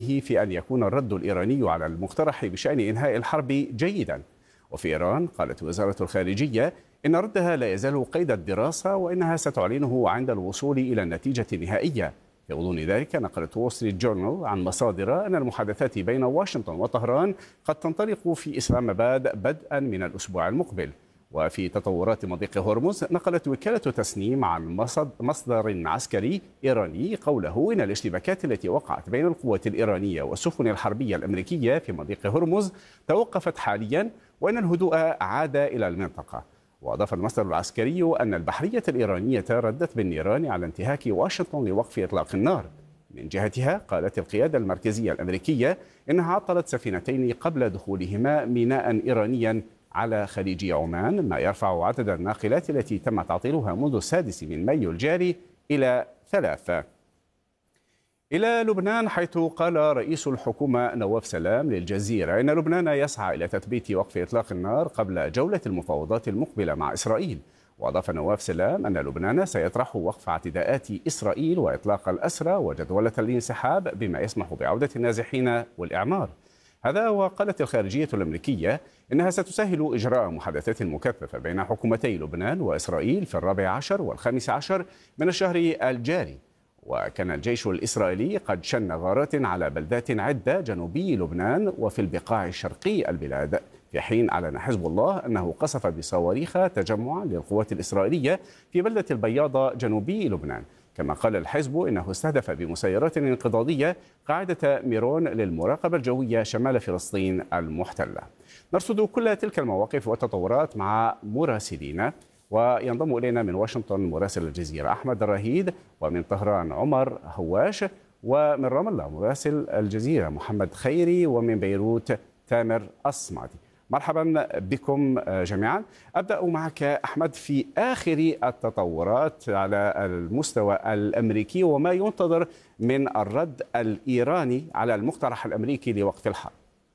رأيه في أن يكون الرد الإيراني على المقترح بشأن إنهاء الحرب جيدا. وفي إيران قالت وزارة الخارجية إن ردها لا يزال قيد الدراسة وإنها ستعلنه عند الوصول إلى النتيجة النهائية. في غضون ذلك نقلت وول ستريت جورنال عن مصادر أن المحادثات بين واشنطن وطهران قد تنطلق في إسلام آباد بدءا من الأسبوع المقبل. وفي تطورات مضيق هرمز نقلت وكالة تسنيم عن مصدر عسكري إيراني قوله إن الاشتباكات التي وقعت بين القوات الإيرانية والسفن الحربية الأمريكية في مضيق هرمز توقفت حاليا وأن الهدوء عاد إلى المنطقة. وأضاف المصدر العسكري أن البحرية الإيرانية ردت بالنيران على انتهاك واشنطن لوقف إطلاق النار. من جهتها قالت القيادة المركزية الأمريكية إنها عطلت سفينتين قبل دخولهما ميناء إيرانيا على خليج عمان، ما يرفع عدد الناقلات التي تم تعطيلها منذ 6 مايو الجاري إلى 3. إلى لبنان، حيث قال رئيس الحكومة نواف سلام للجزيرة إن لبنان يسعى إلى تثبيت وقف إطلاق النار قبل جولة المفاوضات المقبلة مع إسرائيل. وأضاف نواف سلام أن لبنان سيطرح وقف اعتداءات إسرائيل وإطلاق الأسرى وجدولة الانسحاب بما يسمح بعودة النازحين والإعمار. هذا وقالت الخارجية الأمريكية إنها ستسهل إجراء محادثات مكثفة بين حكومتي لبنان وإسرائيل في 14 و15 من الشهر الجاري. وكان الجيش الإسرائيلي قد شن غارات على بلدات عدة جنوبي لبنان وفي البقاع الشرقي البلاد، في حين أعلن حزب الله أنه قصف بصواريخ تجمعا للقوات الإسرائيلية في بلدة البياضة جنوبي لبنان. كما قال الحزب إنه استهدف بمسيرات انقضاضية قاعدة ميرون للمراقبة الجوية شمال فلسطين المحتلة. نرصد كل تلك المواقف والتطورات مع مراسلينا، وينضم إلينا من واشنطن مراسل الجزيرة أحمد الرهيد، ومن طهران عمر هواش، ومن رام الله مراسل الجزيرة محمد خيري، ومن بيروت تامر الصمادي. مرحبا بكم جميعا. أبدأ معك أحمد في آخر التطورات على المستوى الأمريكي وما ينتظر من الرد الإيراني على المقترح الأمريكي لوقف الحرب.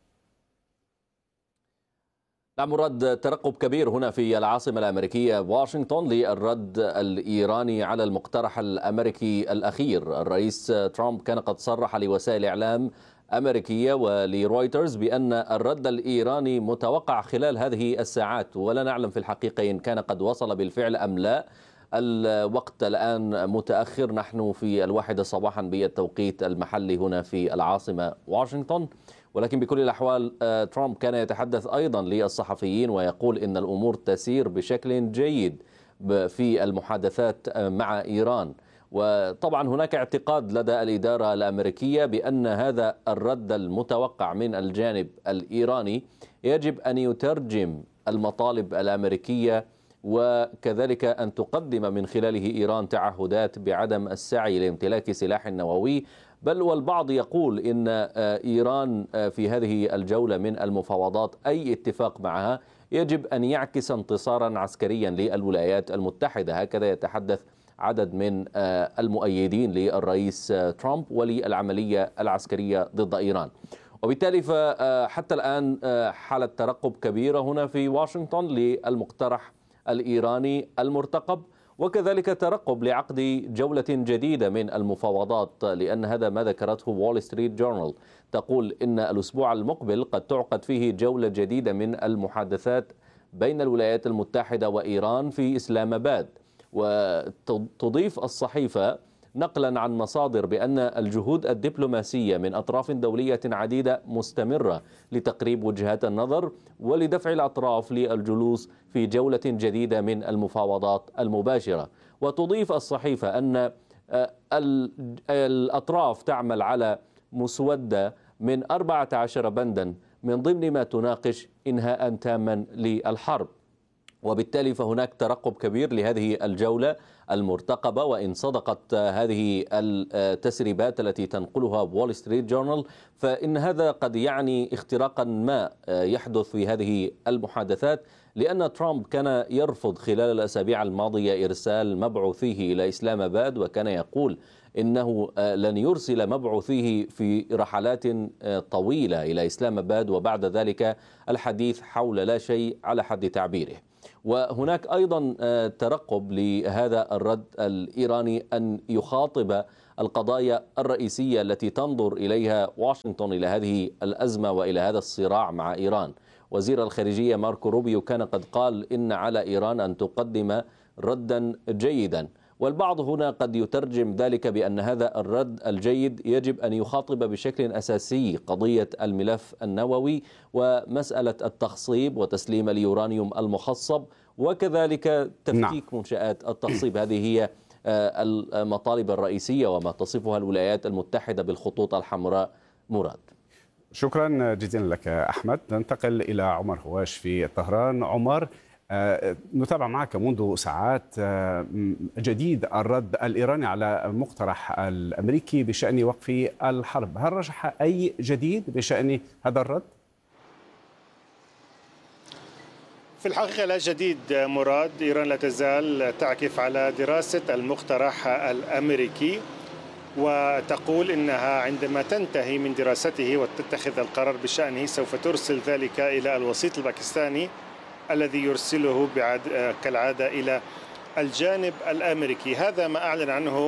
نعم مراد، ترقب كبير هنا في العاصمة الأمريكية واشنطن للرد الإيراني على المقترح الأمريكي الأخير. الرئيس ترامب كان قد صرح لوسائل إعلام أمريكية ولرويترز بأن الرد الإيراني متوقع خلال هذه الساعات، ولا نعلم في الحقيقة إن كان قد وصل بالفعل أم لا. الوقت الآن متأخر، نحن في 1 صباحا بالتوقيت المحلي هنا في العاصمة واشنطن. ولكن بكل الأحوال ترامب كان يتحدث أيضا للصحفيين ويقول إن الأمور تسير بشكل جيد في المحادثات مع إيران. وطبعا هناك اعتقاد لدى الإدارة الأمريكية بأن هذا الرد المتوقع من الجانب الإيراني يجب أن يترجم المطالب الأمريكية، وكذلك أن تقدم من خلاله إيران تعهدات بعدم السعي لامتلاك سلاح نووي. بل والبعض يقول إن إيران في هذه الجولة من المفاوضات أي اتفاق معها يجب أن يعكس انتصارا عسكريا للولايات المتحدة. هكذا يتحدث عدد من المؤيدين للرئيس ترامب وللعملية العسكرية ضد إيران. وبالتالي فحتى الآن حالة ترقب كبيرة هنا في واشنطن للمقترح الإيراني المرتقب، وكذلك ترقب لعقد جولة جديدة من المفاوضات، لأن هذا ما ذكرته وول ستريت جورنال. تقول إن الأسبوع المقبل قد تعقد فيه جولة جديدة من المحادثات بين الولايات المتحدة وإيران في إسلام آباد. وتضيف الصحيفة نقلا عن مصادر بأن الجهود الدبلوماسية من أطراف دولية عديدة مستمرة لتقريب وجهات النظر ولدفع الأطراف للجلوس في جولة جديدة من المفاوضات المباشرة. وتضيف الصحيفة أن الأطراف تعمل على مسودة من 14 بندا من ضمن ما تناقش إنهاء تاما للحرب. وبالتالي فهناك ترقب كبير لهذه الجولة المرتقبة. وإن صدقت هذه التسريبات التي تنقلها وول ستريت جورنال فإن هذا قد يعني اختراقا ما يحدث في هذه المحادثات، لأن ترامب كان يرفض خلال الأسابيع الماضية إرسال مبعوثيه إلى إسلام آباد، وكان يقول إنه لن يرسل مبعوثيه في رحلات طويلة إلى إسلام آباد، وبعد ذلك الحديث حول لا شيء على حد تعبيره. وهناك أيضا ترقب لهذا الرد الإيراني أن يخاطب القضايا الرئيسية التي تنظر إليها واشنطن إلى هذه الأزمة وإلى هذا الصراع مع إيران. وزير الخارجية ماركو روبيو كان قد قال إن على إيران أن تقدم ردا جيدا، والبعض هنا قد يترجم ذلك بأن هذا الرد الجيد يجب أن يخاطب بشكل أساسي قضية الملف النووي ومسألة التخصيب وتسليم اليورانيوم المخصب، وكذلك تفكيك منشآت التخصيب. هذه هي المطالب الرئيسية وما تصفها الولايات المتحدة بالخطوط الحمراء. مراد، شكرا جزيلا لك أحمد. ننتقل إلى عمر هواش في طهران. عمر، نتابع معك منذ ساعات جديد الرد الإيراني على المقترح الأمريكي بشأن وقف الحرب. هل رجح أي جديد بشأن هذا الرد؟ في الحقيقة لا جديد مراد. إيران لا تزال تعكف على دراسة المقترح الأمريكي، وتقول إنها عندما تنتهي من دراسته وتتخذ القرار بشأنه سوف ترسل ذلك إلى الوسيط الباكستاني الذي يرسله كالعادة إلى الجانب الأمريكي. هذا ما أعلن عنه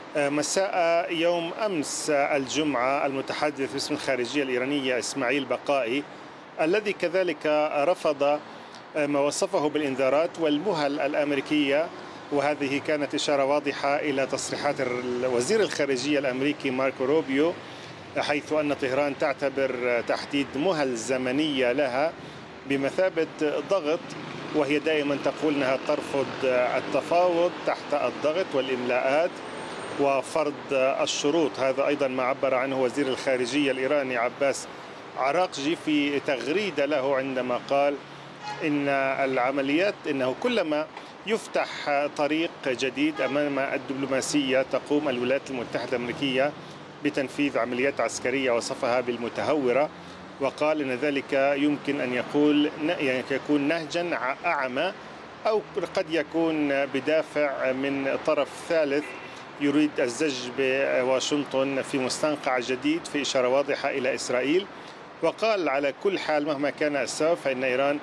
مساء يوم أمس الجمعة المتحدث باسم الخارجية الإيرانية إسماعيل بقائي، الذي كذلك رفض ما وصفه بالإنذارات والمهل الأمريكية. وهذه كانت إشارة واضحة إلى تصريحات وزير الخارجية الأمريكي ماركو روبيو، حيث أن طهران تعتبر تحديد مهل زمنية لها بمثابة ضغط، وهي دائما تقول أنها ترفض التفاوض تحت الضغط والإملاءات وفرض الشروط. هذا أيضا ما عبر عنه وزير الخارجية الإيراني عباس عراقجي في تغريدة له، عندما قال إن العمليات إنه كلما يفتح طريق جديد أمام الدبلوماسية تقوم الولايات المتحدة الأمريكية بتنفيذ عمليات عسكرية وصفها بالمتهورة، وقال إن ذلك يمكن أن يكون نهجا أعمى أو قد يكون بدافع من طرف ثالث يريد الزج بواشنطن في مستنقع جديد، في إشارة واضحة إلى إسرائيل. وقال على كل حال مهما كان السبب فإن إيران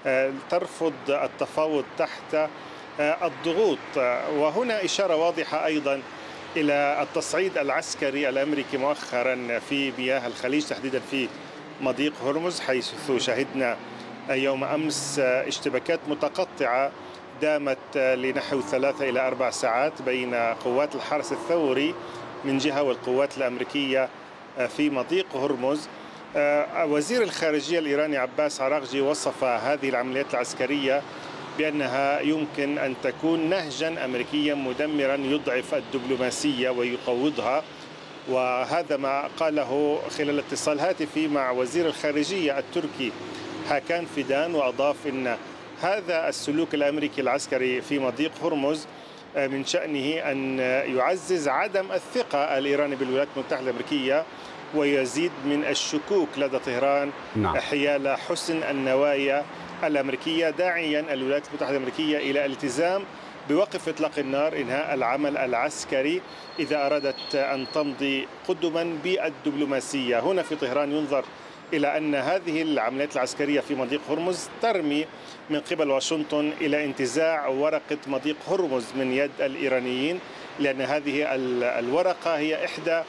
ترفض التفاوض تحت الضغوط. وهنا إشارة واضحة أيضا إلى التصعيد العسكري الأمريكي مؤخرا في مياه الخليج، تحديدا في مضيق هرمز، حيث شهدنا يوم أمس اشتباكات متقطعة دامت لنحو 3 إلى 4 ساعات بين قوات الحرس الثوري من جهة والقوات الأمريكية في مضيق هرمز. وزير الخارجية الإيراني عباس عراقجي وصف هذه العمليات العسكرية بأنها يمكن أن تكون نهجا أمريكيا مدمرا يضعف الدبلوماسية ويقوضها، وهذا ما قاله خلال اتصال هاتفي مع وزير الخارجية التركي هاكان فيدان. وأضاف أن هذا السلوك الأمريكي العسكري في مضيق هرمز من شأنه أن يعزز عدم الثقة الإيراني بالولايات المتحدة الأمريكية ويزيد من الشكوك لدى طهران حيال حسن النوايا الأمريكية، داعيا الولايات المتحدة الأمريكية إلى الالتزام بوقف إطلاق النار، إنهاء العمل العسكري إذا أرادت أن تمضي قدما بالدبلوماسية. هنا في طهران ينظر إلى أن هذه العمليات العسكرية في مضيق هرمز ترمي من قبل واشنطن إلى انتزاع ورقة مضيق هرمز من يد الإيرانيين، لأن هذه الورقة هي إحدى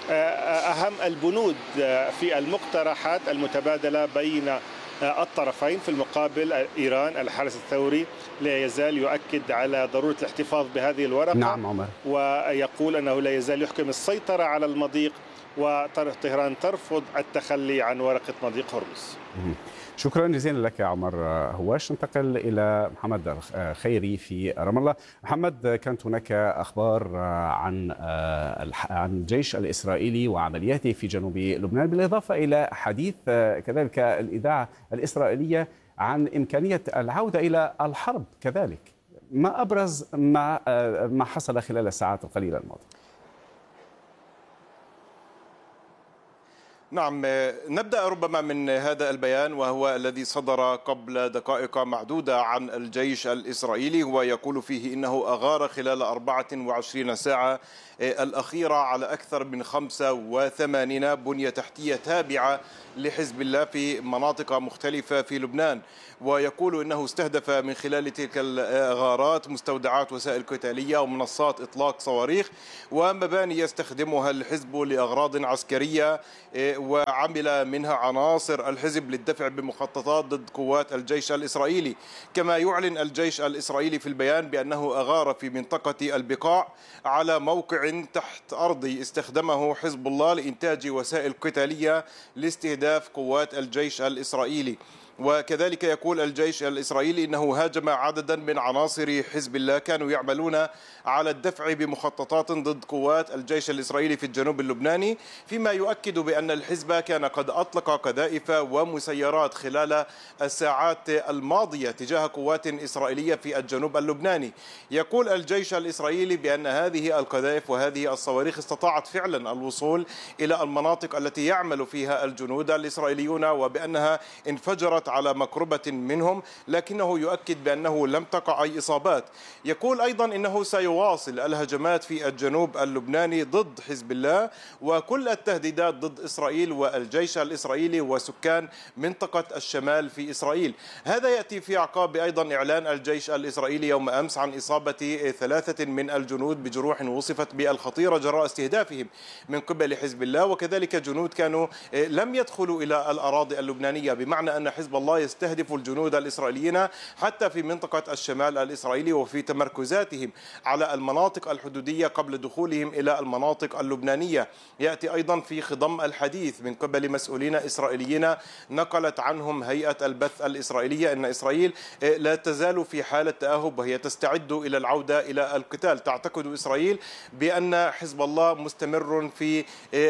أهم البنود في المقترحات المتبادلة بين الطرفين. في المقابل إيران الحرس الثوري لا يزال يؤكد على ضرورة الاحتفاظ بهذه الورقة. نعم عمر. ويقول أنه لا يزال يحكم السيطرة على المضيق، وطهران ترفض التخلي عن ورقة مضيق هرمز. شكرا جزيلا لك عمر هواش. ننتقل إلى محمد خيري في رام الله. محمد، كانت هناك أخبار عن الجيش الإسرائيلي وعملياته في جنوب لبنان، بالإضافة إلى حديث كذلك الإذاعة الإسرائيلية عن إمكانية العودة إلى الحرب كذلك. ما أبرز ما حصل خلال الساعات القليلة الماضية؟ نعم، نبدأ ربما من هذا البيان وهو الذي صدر قبل دقائق معدودة عن الجيش الإسرائيلي. هو يقول فيه إنه أغار خلال 24 ساعة الأخيرة على أكثر من 85 بنية تحتية تابعة لحزب الله في مناطق مختلفة في لبنان، ويقول إنه استهدف من خلال تلك الغارات مستودعات وسائل قتالية ومنصات إطلاق صواريخ ومباني يستخدمها الحزب لأغراض عسكرية، وعمل منها عناصر الحزب للدفع بمخططات ضد قوات الجيش الإسرائيلي. كما يعلن الجيش الإسرائيلي في البيان بأنه أغار في منطقة البقاع على موقع تحت أرضي استخدمه حزب الله لإنتاج وسائل قتالية لاستهداف قوات الجيش الإسرائيلي. وكذلك يقول الجيش الإسرائيلي إنه هاجم عددا من عناصر حزب الله كانوا يعملون على الدفع بمخططات ضد قوات الجيش الإسرائيلي في الجنوب اللبناني، فيما يؤكد بأن الحزب كان قد أطلق قذائف ومسيرات خلال الساعات الماضية تجاه قوات إسرائيلية في الجنوب اللبناني. يقول الجيش الإسرائيلي بأن هذه القذائف وهذه الصواريخ استطاعت فعلا الوصول إلى المناطق التي يعمل فيها الجنود الإسرائيليون، وبأنها انفجرت على مقربة منهم، لكنه يؤكد بأنه لم تقع أي إصابات. يقول أيضا إنه سيواصل الهجمات في الجنوب اللبناني ضد حزب الله وكل التهديدات ضد إسرائيل والجيش الإسرائيلي وسكان منطقة الشمال في إسرائيل. هذا يأتي في أعقاب أيضا إعلان الجيش الإسرائيلي يوم أمس عن إصابة 3 من الجنود بجروح وصفت بالخطيرة جراء استهدافهم من قبل حزب الله، وكذلك جنود كانوا لم يدخلوا إلى الأراضي اللبنانية، بمعنى أن حزب الله يستهدف الجنود الإسرائيليين حتى في منطقة الشمال الإسرائيلي وفي تمركزاتهم على المناطق الحدودية قبل دخولهم إلى المناطق اللبنانية. يأتي أيضا في خضم الحديث من قبل مسؤولين إسرائيليين نقلت عنهم هيئة البث الإسرائيلية أن إسرائيل لا تزال في حالة تأهب وهي تستعد إلى العودة إلى القتال. تعتقد إسرائيل بأن حزب الله مستمر في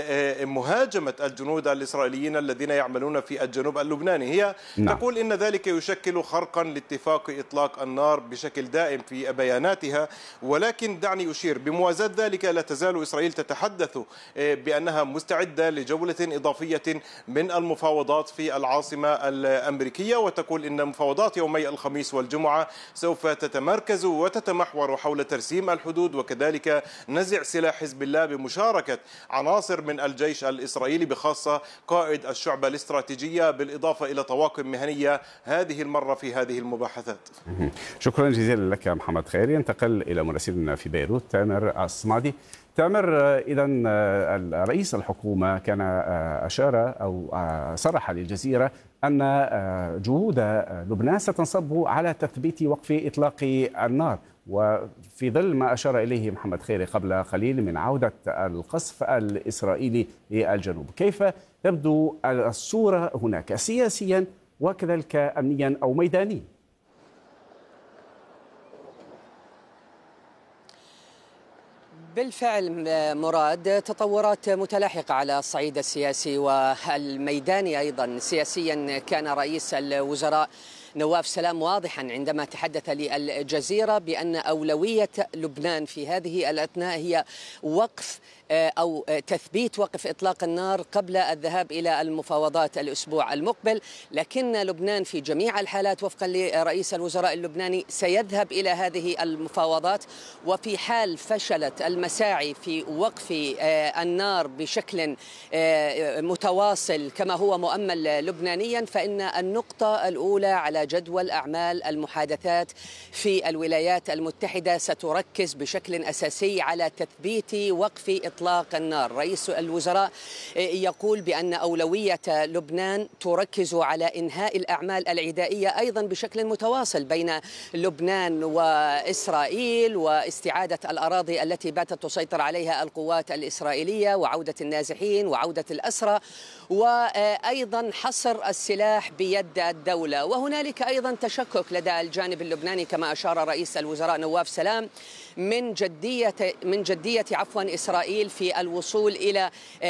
مهاجمة الجنود الإسرائيليين الذين يعملون في الجنوب اللبناني. هي تقول إن ذلك يشكل خرقا لاتفاق إطلاق النار بشكل دائم في بياناتها، ولكن دعني أشير بموازاة ذلك لا تزال إسرائيل تتحدث بأنها مستعدة لجولة إضافية من المفاوضات في العاصمة الأمريكية، وتقول إن مفاوضات يومي الخميس والجمعة سوف تتمركز وتتمحور حول ترسيم الحدود وكذلك نزع سلاح حزب الله بمشاركة عناصر من الجيش الإسرائيلي بخاصة قائد الشعبة الاستراتيجية، بالإضافة إلى طواقم مهنية هذه المرة في هذه المباحثات. شكرا جزيلا لك محمد خيري. ينتقل إلى مراسلنا في بيروت تامر الصمادي. تامر، إذا رئيس الحكومة كان أشار أو صرح للجزيرة أن جهود لبنان ستنصب على تثبيت وقف إطلاق النار، وفي ظل ما أشار إليه محمد خيري قبل قليل من عودة القصف الإسرائيلي للجنوب، كيف تبدو الصورة هناك سياسيا وكذلك أمنيا أو ميدانيا؟ بالفعل مراد، تطورات متلاحقة على الصعيد السياسي والميداني أيضا. سياسيا كان رئيس الوزراء نواف سلام واضحا عندما تحدث للجزيرة بأن أولوية لبنان في هذه الأثناء هي وقف أو تثبيت وقف إطلاق النار قبل الذهاب إلى المفاوضات الأسبوع المقبل، لكن لبنان في جميع الحالات وفقا لرئيس الوزراء اللبناني سيذهب إلى هذه المفاوضات، وفي حال فشلت المساعي في وقف النار بشكل متواصل كما هو مؤمل لبنانيا، فإن النقطة الأولى على جدول أعمال المحادثات في الولايات المتحدة ستركز بشكل أساسي على تثبيت وقف إطلاق النار. رئيس الوزراء يقول بأن أولوية لبنان تركز على إنهاء الأعمال العدائية أيضا بشكل متواصل بين لبنان وإسرائيل، واستعادة الأراضي التي باتت تسيطر عليها القوات الإسرائيلية، وعودة النازحين وعودة الأسرى، وأيضا حصر السلاح بيد الدولة. وهنالك أيضا تشكك لدى الجانب اللبناني كما أشار رئيس الوزراء نواف سلام من جدية إسرائيل إسرائيل في الوصول إلى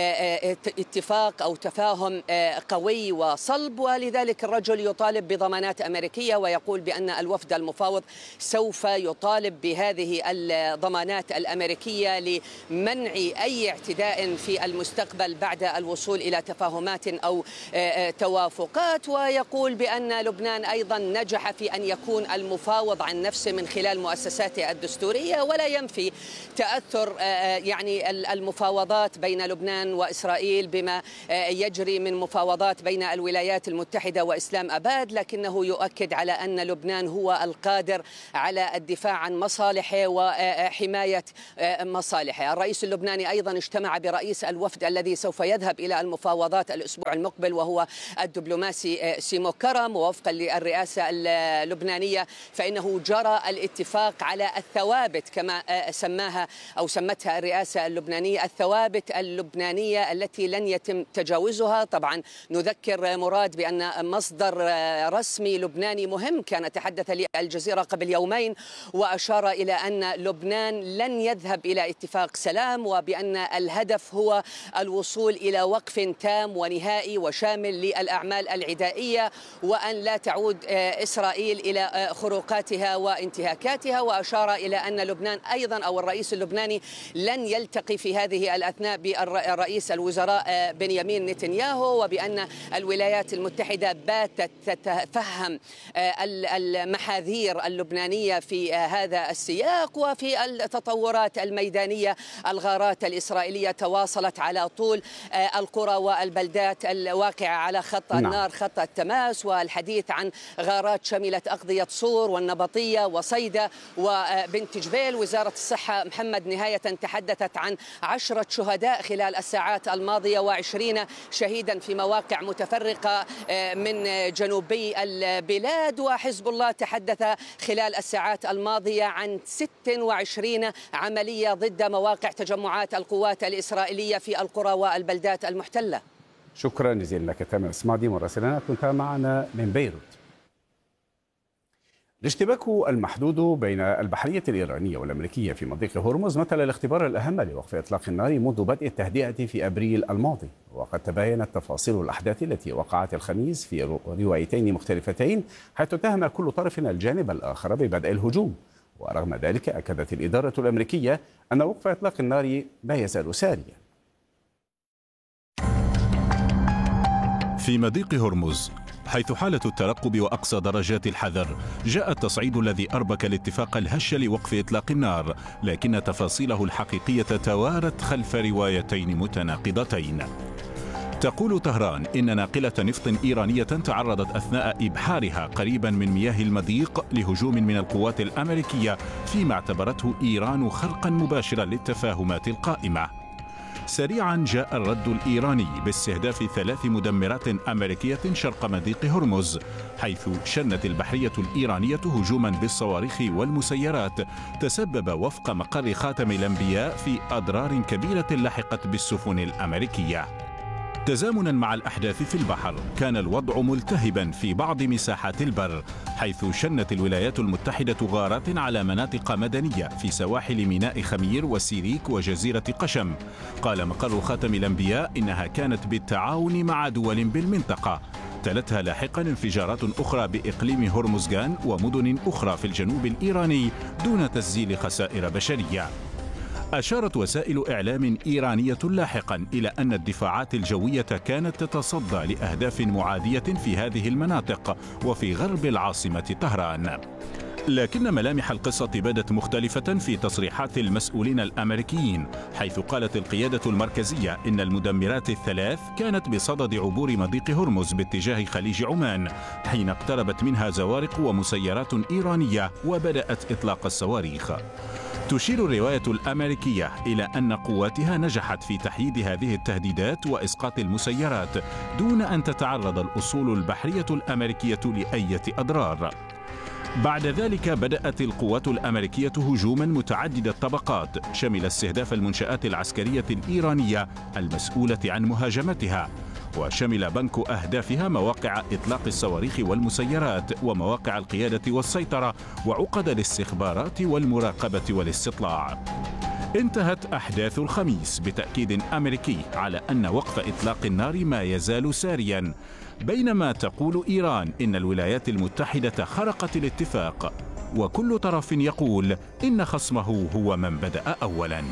اتفاق أو تفاهم قوي وصلب، ولذلك الرجل يطالب بضمانات أمريكية ويقول بأن الوفد المفاوض سوف يطالب بهذه الضمانات الأمريكية لمنع أي اعتداء في المستقبل بعد الوصول إلى تفاهمات أو توافقات. ويقول بأن لبنان أيضا نجح في أن يكون المفاوض عن نفسه من خلال مؤسساته الدستورية، ولا ينفي تأثر يعني المفاوضات بين لبنان وإسرائيل بما يجري من مفاوضات بين الولايات المتحدة وإسلام أباد، لكنه يؤكد على أن لبنان هو القادر على الدفاع عن مصالحه وحماية مصالحه. الرئيس اللبناني أيضا اجتمع برئيس الوفد الذي سوف يذهب إلى المفاوضات الأسبوع المقبل وهو الدبلوماسي سيمو كرم، ووفقا للرئاسة اللبنانية فإنه جرى الاتفاق على الثوابت كما سماها أو سمتها الرئاسة اللبنانية، الثوابت اللبنانية التي لن يتم تجاوزها. طبعا نذكر مراد بأن مصدر رسمي لبناني مهم كان تحدث للجزيرة قبل يومين وأشار إلى أن لبنان لن يذهب إلى اتفاق سلام، وبأن الهدف هو الوصول إلى وقف تام ونهائي وشامل للأعمال العدائية، وأن لا تعود إسرائيل إلى خروقاتها وانتهاكاتها. وأشار إلى أن لبنان أيضا أو الرئيس اللبناني لن يلتقي في هذه الأثناء برئيس الوزراء بنيامين نتنياهو، وبأن الولايات المتحدة باتت تتفهم المحاذير اللبنانية في هذا السياق. وفي التطورات الميدانية الغارات الإسرائيلية تواصلت على طول القرى والبلدات الواقعة على خط النار خط التماس، والحديث عن غارات شملت أقضية صور والنبطية وصيدا وبنت جبيل. وزارة الصحة محمد نهاية تحدثت عن 10 شهداء خلال الساعات الماضية و20 شهيدا في مواقع متفرقة من جنوبي البلاد. وحزب الله تحدث خلال الساعات الماضية عن 26 عملية ضد مواقع تجمعات القوات الإسرائيلية في القرى والبلدات المحتلة. شكرا جزيلا لك تامر الصمادي مراسلنا كنت معنا من بيروت. الاشتباك المحدود بين البحرية الإيرانية والأمريكية في مضيق هرمز مثل الاختبار الأهم لوقف إطلاق النار منذ بدء التهدئة في أبريل الماضي، وقد تباينت تفاصيل الأحداث التي وقعت الخميس في روايتين مختلفتين، حيث اتهم كل طرف الجانب الآخر ببدء الهجوم. ورغم ذلك أكدت الإدارة الأمريكية أن وقف إطلاق النار ما يزال ساريا. في مضيق هرمز حيث حالة الترقب وأقصى درجات الحذر، جاء التصعيد الذي أربك الاتفاق الهش لوقف إطلاق النار، لكن تفاصيله الحقيقية توارت خلف روايتين متناقضتين. تقول طهران إن ناقلة نفط إيرانية تعرضت أثناء إبحارها قريبا من مياه المضيق لهجوم من القوات الأمريكية، فيما اعتبرته إيران خرقا مباشرا للتفاهمات القائمة. سريعا جاء الرد الإيراني باستهداف 3 مدمرات أمريكية شرق مضيق هرمز، حيث شنت البحرية الإيرانية هجوما بالصواريخ والمسيرات تسبب وفق مقر خاتم الأنبياء في أضرار كبيرة لحقت بالسفن الأمريكية. تزامنا مع الأحداث في البحر، كان الوضع ملتهبا في بعض مساحات البر، حيث شنت الولايات المتحدة غارات على مناطق مدنية في سواحل ميناء خمير وسيريك وجزيرة قشم. قال مقر خاتم الأنبياء إنها كانت بالتعاون مع دول بالمنطقة. تلتها لاحقا انفجارات أخرى بإقليم هرمزغان ومدن أخرى في الجنوب الإيراني دون تسجيل خسائر بشرية. أشارت وسائل إعلام إيرانية لاحقا إلى أن الدفاعات الجوية كانت تتصدى لأهداف معادية في هذه المناطق وفي غرب العاصمة طهران. لكن ملامح القصة بدت مختلفة في تصريحات المسؤولين الأمريكيين، حيث قالت القيادة المركزية إن المدمرات الثلاث كانت بصدد عبور مضيق هرمز باتجاه خليج عمان، حين اقتربت منها زوارق ومسيرات إيرانية وبدأت إطلاق الصواريخ. تشير الرواية الأمريكية إلى أن قواتها نجحت في تحييد هذه التهديدات وإسقاط المسيرات دون أن تتعرض الأسطول البحرية الأمريكية لأي أضرار. بعد ذلك بدأت القوات الأمريكية هجوما متعدد الطبقات، شمل استهداف المنشآت العسكرية الإيرانية المسؤولة عن مهاجمتها، وشمل بنك أهدافها مواقع إطلاق الصواريخ والمسيرات ومواقع القيادة والسيطرة وعقد الاستخبارات والمراقبة والاستطلاع. انتهت أحداث الخميس بتأكيد أمريكي على أن وقف إطلاق النار ما يزال ساريا، بينما تقول إيران إن الولايات المتحدة خرقت الاتفاق، وكل طرف يقول إن خصمه هو من بدأ أولا.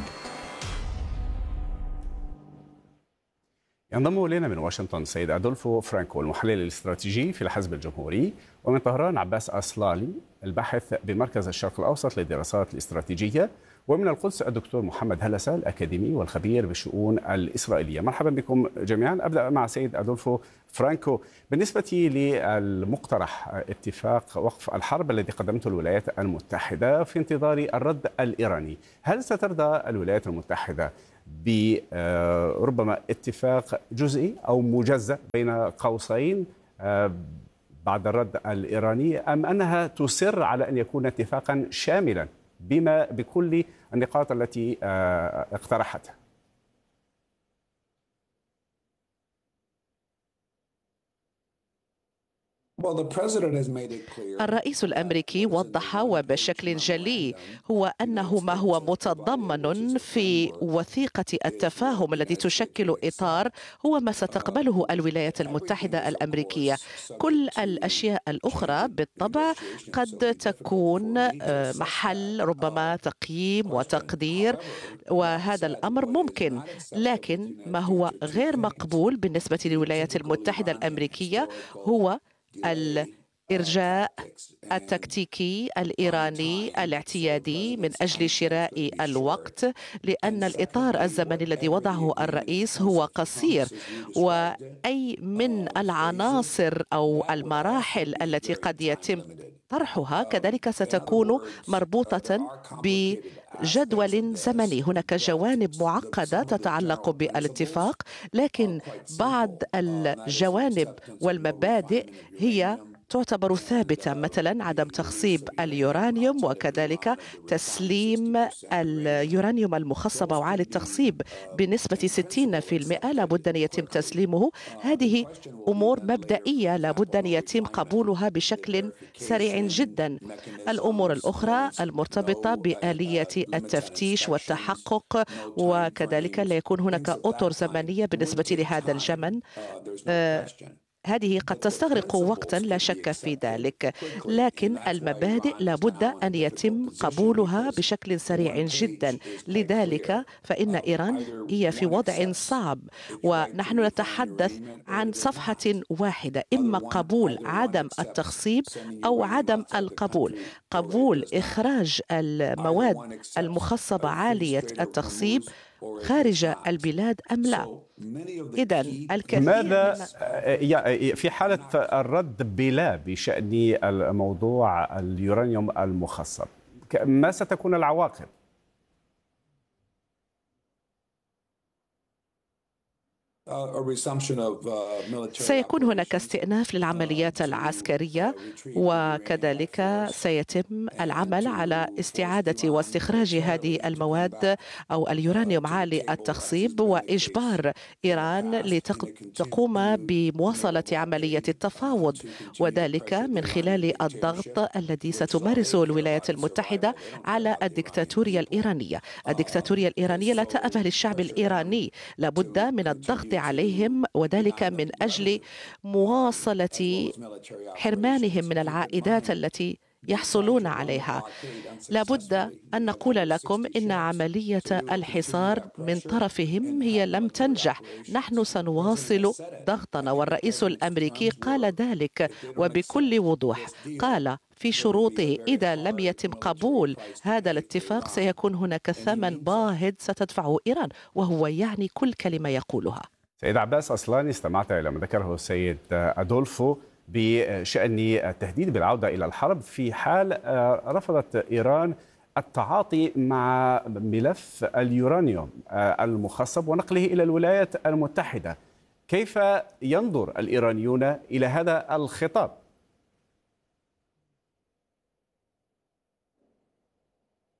ينضم إلينا من واشنطن السيد أدولفو فرانكو المحلل الاستراتيجي في الحزب الجمهوري، ومن طهران عباس أصلالي الباحث بمركز الشرق الأوسط للدراسات الاستراتيجية، ومن القدس الدكتور محمد هلسة الأكاديمي والخبير بالشؤون الإسرائيلية. مرحبا بكم جميعا. أبدأ مع سيد أدولفو فرانكو. بالنسبة للمقترح اتفاق وقف الحرب الذي قدمته الولايات المتحدة في انتظار الرد الإيراني، هل سترضى الولايات المتحدة بربما اتفاق جزئي أو مجزأ بين قوسين بعد الرد الإيراني، أم أنها تصر على أن يكون اتفاقا شاملا بكل النقاط التي اقترحتها؟ الرئيس الأمريكي وضح وبشكل جلي هو أنه ما هو متضمن في وثيقة التفاهم التي تشكل إطار هو ما ستقبله الولايات المتحدة الأمريكية. كل الأشياء الأخرى بالطبع قد تكون محل ربما تقييم وتقدير، وهذا الأمر ممكن، لكن ما هو غير مقبول بالنسبة للولايات المتحدة الأمريكية هو الإرجاء التكتيكي الإيراني الاعتيادي من أجل شراء الوقت، لأن الإطار الزمني الذي وضعه الرئيس هو قصير، وأي من العناصر أو المراحل التي قد يتم طرحها كذلك ستكون مربوطة بجدول زمني. هناك جوانب معقدة تتعلق بالاتفاق، لكن بعض الجوانب والمبادئ هي تعتبر ثابتة، مثلا عدم تخصيب اليورانيوم وكذلك تسليم اليورانيوم المخصب أو عالي التخصيب بنسبة 60% لابد أن يتم تسليمه. هذه أمور مبدئية لابد أن يتم قبولها بشكل سريع جدا. الأمور الأخرى المرتبطة بآلية التفتيش والتحقق، وكذلك لا يكون هناك أطر زمنية بالنسبة لهذا الجمن. هذه قد تستغرق وقتا لا شك في ذلك، لكن المبادئ لابد أن يتم قبولها بشكل سريع جدا. لذلك فإن إيران هي في وضع صعب، ونحن نتحدث عن صفحة واحدة، إما قبول عدم التخصيب أو عدم القبول. قبول إخراج المواد المخصبة عالية التخصيب خارج البلاد أم لا. إذن الكثير ماذا في حالة الرد بلا بشأن الموضوع اليورانيوم المخصب، ما ستكون العواقب؟ سيكون هناك استئناف للعمليات العسكرية، وكذلك سيتم العمل على استعادة واستخراج هذه المواد أو اليورانيوم عالي التخصيب، وإجبار إيران لتقوم بمواصلة عملية التفاوض، وذلك من خلال الضغط الذي ستمارسه الولايات المتحدة على الدكتاتورية الإيرانية. الدكتاتورية الإيرانية لا تأبه للشعب الإيراني، لابد من الضغط عليهم، وذلك من أجل مواصلة حرمانهم من العائدات التي يحصلون عليها. لابد أن نقول لكم إن عملية الحصار من طرفهم هي لم تنجح. نحن سنواصل ضغطنا، والرئيس الأمريكي قال ذلك وبكل وضوح. قال في شروطه إذا لم يتم قبول هذا الاتفاق سيكون هناك ثمن باهظ ستدفعه إيران، وهو يعني كل كلمة يقولها. سيد عباس أصلاني، استمعت إلى ما ذكره السيد أدولفو بشأن التهديد بالعودة إلى الحرب في حال رفضت إيران التعاطي مع ملف اليورانيوم المخصب ونقله إلى الولايات المتحدة. كيف ينظر الإيرانيون إلى هذا الخطاب؟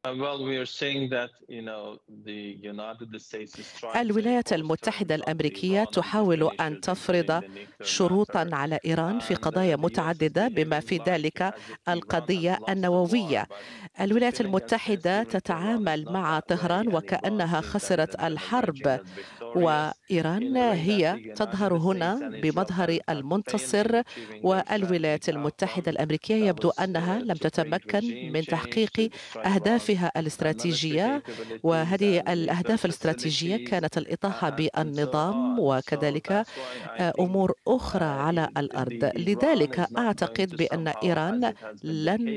الولايات المتحدة الأمريكية تحاول أن تفرض شروطا على إيران في قضايا متعددة بما في ذلك القضية النووية. الولايات المتحدة تتعامل مع طهران وكأنها خسرت الحرب، وإيران هي تظهر هنا بمظهر المنتصر، والولايات المتحدة الأمريكية يبدو أنها لم تتمكن من تحقيق أهدافها الاستراتيجية، وهذه الأهداف الاستراتيجية كانت الإطاحة بالنظام وكذلك أمور أخرى على الأرض. لذلك أعتقد بأن إيران لن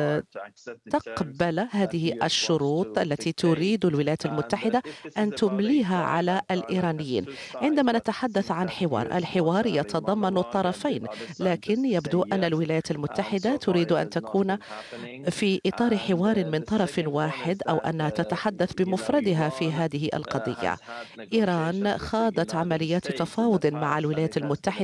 تقبل هذه الشروط التي تريد الولايات المتحدة أن تمليها على الإيرانيين. عندما نتحدث عن الحوار يتضمن الطرفين، لكن يبدو أن الولايات المتحدة تريد أن تكون في إطار حوار من طرف واحد أو أنها تتحدث بمفردها في هذه القضية. إيران خاضت عمليات تفاوض مع الولايات المتحدة